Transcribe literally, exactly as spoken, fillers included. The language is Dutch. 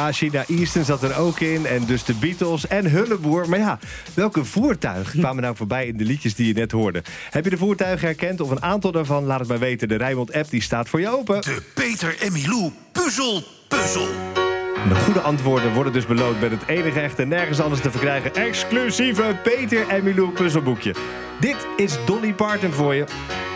China Eastern zat er ook in. En dus de Beatles en Hulleboer. Maar ja, welke voertuigen kwamen nou voorbij in de liedjes die je net hoorde? Heb je de voertuigen herkend of een aantal daarvan? Laat het maar weten. De Rijnmond-app die staat voor je open. De Peter en Milou puzzel puzzel. De goede antwoorden worden dus beloond met het enige echte nergens anders te verkrijgen exclusieve Peter en Milou puzzelboekje. Dit is Dolly Parton voor je.